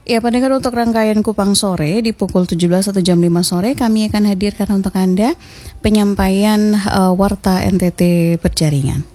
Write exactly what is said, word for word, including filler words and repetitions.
Ya, pendengar, untuk rangkaian Kupang Sore di pukul tujuh belas atau jam lima sore kami akan hadirkan untuk Anda penyampaian uh, Warta N T T Berjaringan.